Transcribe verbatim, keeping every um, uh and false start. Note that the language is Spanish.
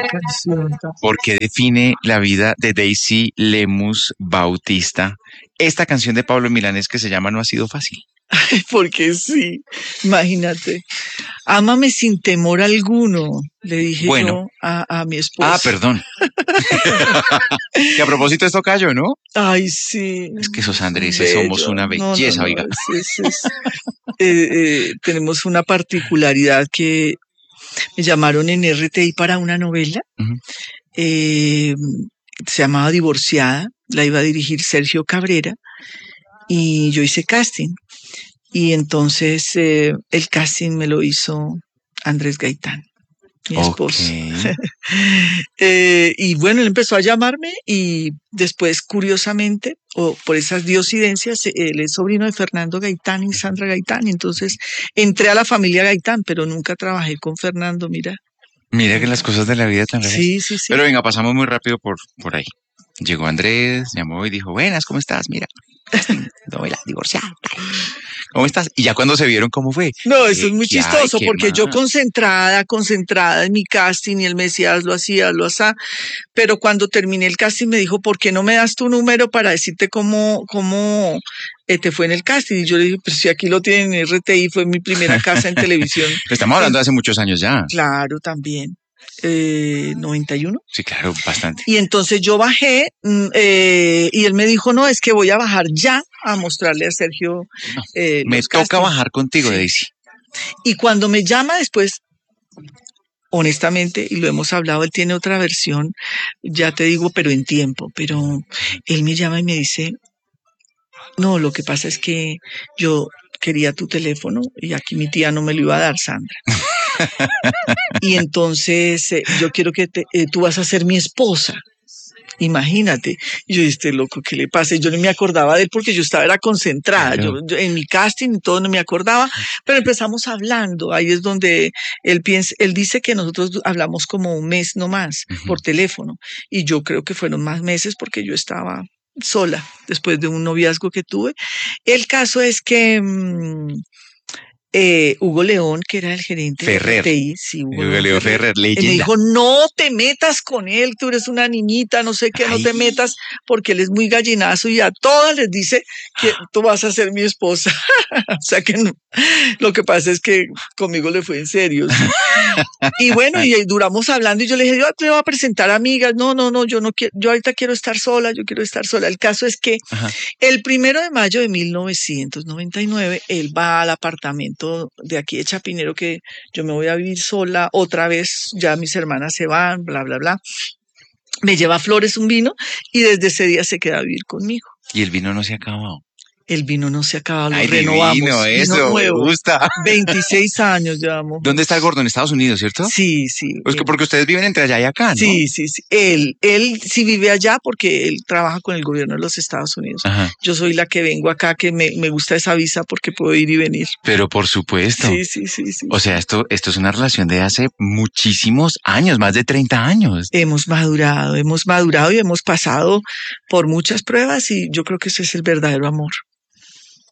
canción tan... porque define la vida de Daisy Lemus Bautista. Esta canción de Pablo Milanés que se llama No ha sido fácil. Porque sí, imagínate. Ámame sin temor alguno, le dije Bueno. yo a, a mi esposa. Ah, perdón. Que a propósito es tocayo, ¿no? Ay, sí. Es que esos andreses bello. somos una belleza, no, no, no, oiga. Es, es, es, eh, eh, tenemos una particularidad que me llamaron en R T I para una novela. Uh-huh. Eh, se llamaba Divorciada, la iba a dirigir Sergio Cabrera y yo hice casting. Y entonces eh, el casting me lo hizo Andrés Gaitán, mi esposo. Okay. eh, y bueno, él empezó a llamarme y después, curiosamente, o por esas diosidencias, él es sobrino de Fernando Gaitán y Sandra Gaitán. Y entonces entré a la familia Gaitán, pero nunca trabajé con Fernando, mira. Mira que las cosas de la vida tan raras. Sí, sí, sí. Pero venga, pasamos muy rápido por, por ahí. Llegó Andrés, llamó y dijo, buenas, ¿cómo estás? Mira, novela, divorciada. ¿Cómo estás? Y ya cuando se vieron, ¿cómo fue? No, eso es muy ¿Qué chistoso, hay, porque más? yo concentrada, concentrada en mi casting y él me decía, hazlo así, hazlo así. Pero cuando terminé el casting me dijo, ¿por qué no me das tu número para decirte cómo, cómo eh, te fue en el casting? Y yo le dije, pues si aquí lo tienen en R T I, fue mi primera casa en televisión. Estamos hablando de hace muchos años ya. Claro, también. Eh, ¿noventa y uno? Sí, claro, bastante. Y entonces yo bajé eh, y él me dijo, no, es que voy a bajar ya a mostrarle a Sergio no, eh, me los toca castings. bajar contigo, sí. Daisy. Y cuando me llama después, honestamente, y lo hemos hablado, él tiene otra versión, ya te digo, pero en tiempo, pero él me llama y me dice, no, lo que pasa es que yo quería tu teléfono y aquí mi tía no me lo iba a dar, Sandra. Y entonces eh, yo quiero que te, eh, tú vas a ser mi esposa. Imagínate. Y yo, este loco, ¿qué le pasa? Y yo no me acordaba de él porque yo estaba era concentrada. Claro. Yo, yo en mi casting y todo no me acordaba, pero empezamos hablando. Ahí es donde él piensa, él dice que nosotros hablamos como un mes nomás uh-huh. por teléfono. Y yo creo que fueron más meses porque yo estaba sola después de un noviazgo que tuve. El caso es que mmm, Eh, Hugo León, que era el gerente Ferrer. de R T I, sí, Hugo, Hugo León Ferrer, leyenda. Me dijo, no te metas con él, tú eres una niñita, no sé qué, Ay. no te metas, porque él es muy gallinazo y a todas les dice que tú vas a ser mi esposa. O sea que no. Lo que pasa es que conmigo le fue en serio. ¿Sí? Y bueno, y duramos hablando y yo le dije, yo te voy a presentar amigas. No, no, no, yo no quiero, yo ahorita quiero estar sola, yo quiero estar sola. El caso es que Ajá. el primero de mayo de mil novecientos noventa y nueve, él va al apartamento de aquí de Chapinero, que yo me voy a vivir sola otra vez, ya mis hermanas se van, bla, bla, bla. Me lleva flores, un vino, y desde ese día se queda a vivir conmigo. Y el vino no se ha acabado. El vino no se acaba, lo Ay, renovamos. Divino, eso, vino nuevo. Me gusta. veintiséis años llevamos. ¿Dónde está el gordo? En Estados Unidos, ¿cierto? Sí, sí. Pues que porque ustedes viven entre allá y acá, ¿no? Sí, sí, sí. Él, él sí vive allá porque él trabaja con el gobierno de los Estados Unidos. Ajá. Yo soy la que vengo acá, que me, me gusta esa visa porque puedo ir y venir. Pero por supuesto. Sí, sí, sí, sí. O sea, esto, esto es una relación de hace muchísimos años, más de treinta años. Hemos madurado, hemos madurado y hemos pasado por muchas pruebas y yo creo que ese es el verdadero amor.